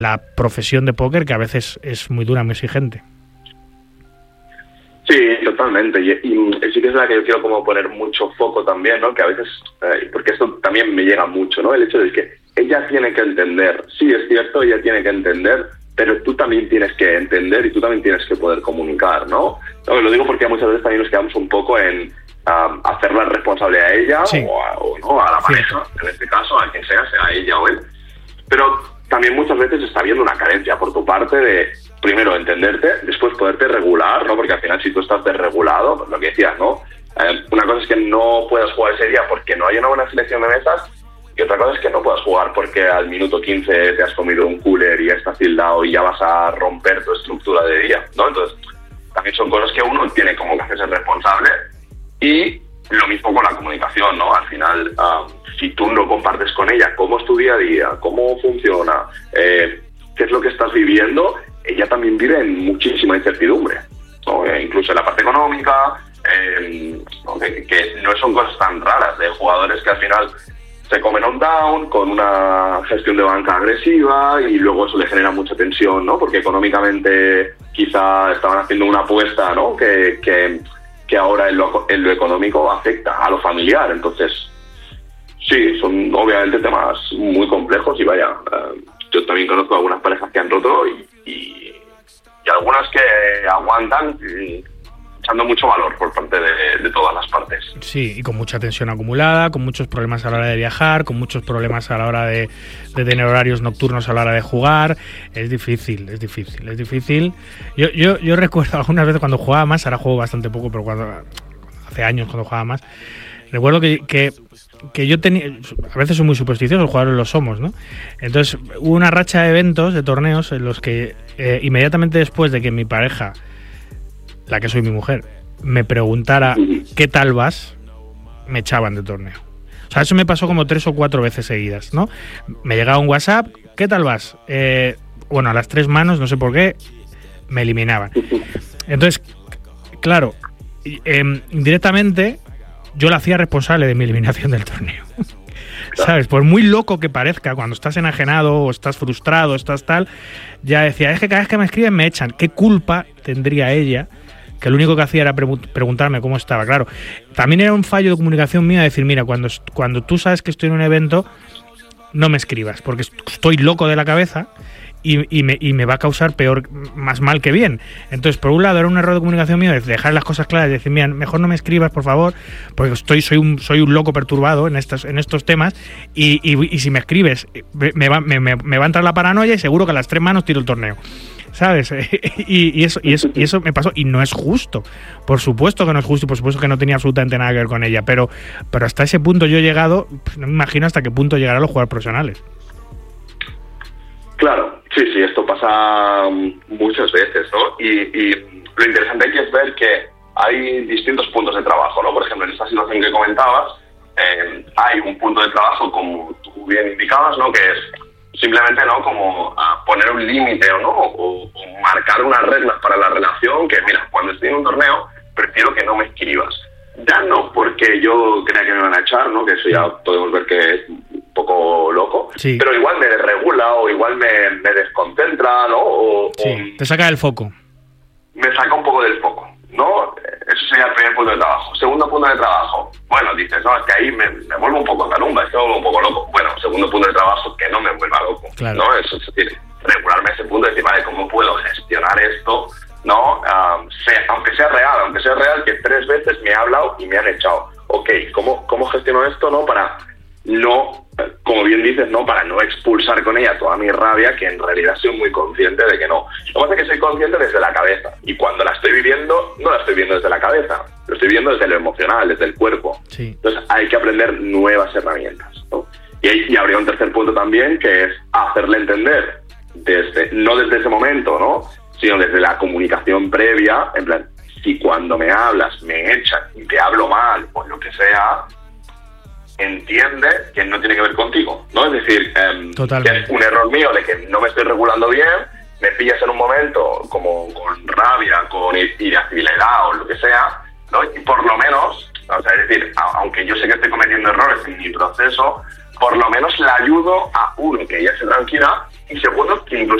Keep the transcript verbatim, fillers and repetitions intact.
la profesión de póker, que a veces es muy dura, muy exigente. Sí, totalmente. Y, y sí que es la que yo quiero como poner mucho foco también, ¿no? Que a veces, eh, porque esto también me llega mucho, ¿no? El hecho de que ella tiene que entender, sí, es cierto, ella tiene que entender, pero tú también tienes que entender y tú también tienes que poder comunicar, ¿no? No, lo digo porque muchas veces también nos quedamos un poco en um, hacerla responsable a ella, sí, o, a, o no, a la pareja, sí, en este caso, a quien sea, sea ella o él. Pero también muchas veces está habiendo una carencia por tu parte de, primero, entenderte, después poderte regular, ¿no? Porque al final, si tú estás desregulado, pues lo que decías, ¿no? Eh, una cosa es que no puedas jugar ese día porque no hay una buena selección de mesas, y otra cosa es que no puedas jugar porque al minuto quince te has comido un cooler y ya estás tildado y ya vas a romper tu estructura de día, ¿no? Entonces, también son cosas que uno tiene como que hacerse responsable. Y lo mismo con la comunicación, ¿no? Al final, um, si tú no compartes con ella cómo es tu día a día, cómo funciona, eh, qué es lo que estás viviendo, ella también vive en muchísima incertidumbre, ¿no? Eh, incluso en la parte económica, eh, ¿no? Que, que no son cosas tan raras, de jugadores que al final se comen un down con una gestión de banca agresiva y luego eso le genera mucha tensión, ¿no? Porque económicamente quizá estaban haciendo una apuesta, ¿no? Que, que, que ahora en lo, en lo económico afecta a lo familiar. Entonces, sí, son obviamente temas muy complejos y vaya, eh, yo también conozco algunas parejas que han roto y, y, y algunas que aguantan y, echando mucho valor por parte de, de todas las partes. Sí, y con mucha tensión acumulada, con muchos problemas a la hora de viajar, con muchos problemas a la hora de, de tener horarios nocturnos a la hora de jugar. Es difícil, es difícil, es difícil. Yo, yo, yo recuerdo algunas veces cuando jugaba más, ahora juego bastante poco, pero cuando hace años cuando jugaba más, recuerdo que, que, que yo tenía, a veces soy muy supersticioso, los jugadores lo somos, ¿no? Entonces hubo una racha de eventos, de torneos, en los que eh, inmediatamente después de que mi pareja, la que soy mi mujer, me preguntara ¿qué tal vas?, me echaban de torneo. O sea, eso me pasó como tres o cuatro veces seguidas, ¿no? Me llegaba un WhatsApp, ¿qué tal vas? Eh, bueno, a las tres manos, no sé por qué, me eliminaban. Entonces, claro, eh, indirectamente yo la hacía responsable de mi eliminación del torneo. ¿Sabes? Por muy loco que parezca, cuando estás enajenado o estás frustrado, estás tal, ya decía, es que cada vez que me escriben me echan. ¿Qué culpa tendría ella? Que lo único que hacía era pre- preguntarme cómo estaba. Claro, también era un fallo de comunicación mía decir, mira, cuando, cuando tú sabes que estoy en un evento, no me escribas, porque estoy loco de la cabeza y, y, me, y me va a causar peor, más mal que bien. Entonces, por un lado, era un error de comunicación mío de dejar las cosas claras y decir, mira, mejor no me escribas, por favor, porque estoy soy un soy un loco perturbado en estos, en estos temas y, y, y si me escribes, me va, me, me, me va a entrar la paranoia y seguro que a las tres manos tiro el torneo. ¿Sabes? y, y, eso, y, eso, y eso me pasó. Y no es justo. Por supuesto que no es justo y por supuesto que no tenía absolutamente nada que ver con ella. Pero, pero hasta ese punto yo he llegado, no me imagino hasta qué punto llegarán los jugadores profesionales. Claro, sí, sí, esto pasa muchas veces, ¿no? Y, y lo interesante aquí es ver que hay distintos puntos de trabajo, ¿no? Por ejemplo, en esta situación que comentabas, eh, hay un punto de trabajo, como tú bien indicabas, ¿no? Que es simplemente, ¿no? Como a poner un límite, ¿no? O, o marcar unas reglas para la relación, que mira, cuando estoy en un torneo, prefiero que no me escribas. Ya no porque yo crea que me van a echar, ¿no? Que eso ya podemos ver que es un poco loco, sí, pero igual me desregula o igual me, me desconcentra, ¿no? O, sí, o te saca del foco. Me saca un poco del foco, ¿no? Eso sería el primer punto de trabajo. Segundo punto de trabajo, bueno, dices, no, es que ahí me, me vuelvo un poco calumba, es que me vuelvo un poco loco. Bueno, segundo punto de trabajo, que no me vuelva loco, claro, ¿no? Eso es decir, regularme ese punto y decir, vale, ¿cómo puedo gestionar esto? ¿No? Um, sea, aunque sea real, aunque sea real que tres veces me ha hablado y me han echado. Ok, ¿cómo, cómo gestiono esto, no? Para no, como bien dices, no, para no expulsar con ella toda mi rabia, que en realidad soy muy consciente de que no. Lo que pasa es que soy consciente desde la cabeza, y cuando la estoy viviendo, no la estoy viendo desde la cabeza, lo estoy viendo desde lo emocional, desde el cuerpo. Sí. Entonces hay que aprender nuevas herramientas, ¿no? Y, y habría un tercer punto también, que es hacerle entender, desde no desde ese momento, ¿no? Sino desde la comunicación previa, en plan, si cuando me hablas me echan y te hablo mal o lo que sea, entiende que no tiene que ver contigo, ¿no? Es decir, eh, que es un error mío de que no me estoy regulando bien, me pillas en un momento como con rabia, con irascibilidad o lo que sea, ¿no? Y por lo menos, o sea, es decir, a, aunque yo sé que estoy cometiendo errores en mi proceso, por lo menos la ayudo a, uno, que ella se tranquila, y segundo, que incluso